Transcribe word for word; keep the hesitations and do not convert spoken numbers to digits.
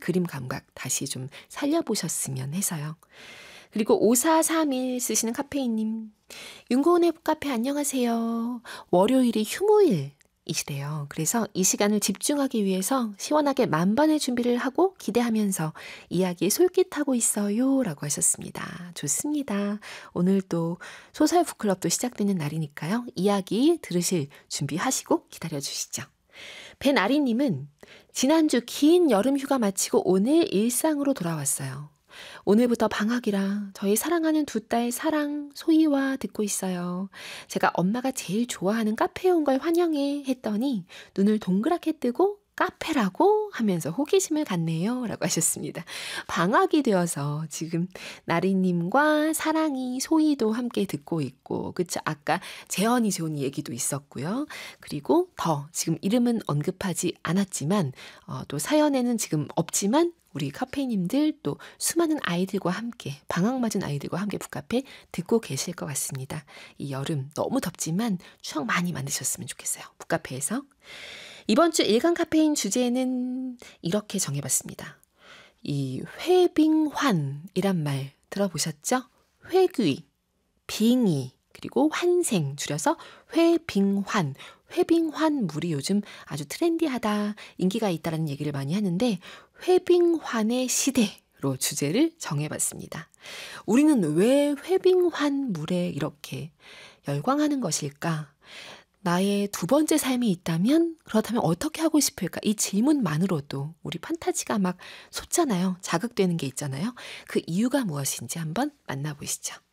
그림 감각 다시 좀 살려보셨으면 해서요. 그리고 오사삼일 쓰시는 카페인님. 윤고은의 북카페 안녕하세요. 월요일이 휴무일이시래요. 그래서 이 시간을 집중하기 위해서 시원하게 만반의 준비를 하고 기대하면서 이야기에 솔깃하고 있어요. 라고 하셨습니다. 좋습니다. 오늘 또 소설 북클럽도 시작되는 날이니까요. 이야기 들으실 준비하시고 기다려주시죠. 배나리님은 지난주 긴 여름 휴가 마치고 오늘 일상으로 돌아왔어요. 오늘부터 방학이라 저희 사랑하는 두 딸 사랑, 소희와 듣고 있어요. 제가 엄마가 제일 좋아하는 카페에 온 걸 환영해 했더니 눈을 동그랗게 뜨고 카페라고 하면서 호기심을 갖네요. 라고 하셨습니다. 방학이 되어서 지금 나리님과 사랑이, 소희도 함께 듣고 있고, 그쵸? 아까 재현이 좋은 얘기도 있었고요. 그리고 더 지금 이름은 언급하지 않았지만 어, 또 사연에는 지금 없지만 우리 카페님들 또 수많은 아이들과 함께 방학 맞은 아이들과 함께 북카페 듣고 계실 것 같습니다. 이 여름 너무 덥지만 추억 많이 만드셨으면 좋겠어요. 북카페에서. 이번 주 일간 카페인 주제는 이렇게 정해봤습니다. 이 회빙환이란 말 들어보셨죠? 회귀, 빙의, 그리고 환생 줄여서 회빙환. 회빙환물이 요즘 아주 트렌디하다, 인기가 있다라는 얘기를 많이 하는데 회빙환의 시대로 주제를 정해봤습니다. 우리는 왜 회빙환물에 이렇게 열광하는 것일까? 나의 두 번째 삶이 있다면 그렇다면 어떻게 하고 싶을까? 이 질문만으로도 우리 판타지가 막 솟잖아요. 자극되는 게 있잖아요. 그 이유가 무엇인지 한번 만나보시죠.